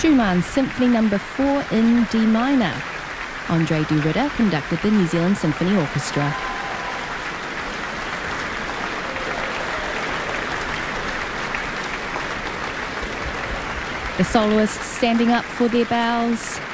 Schumann's Symphony No. 4 in D minor. Andre de Ruyter conducted the New Zealand Symphony Orchestra. The soloists standing up for their bows.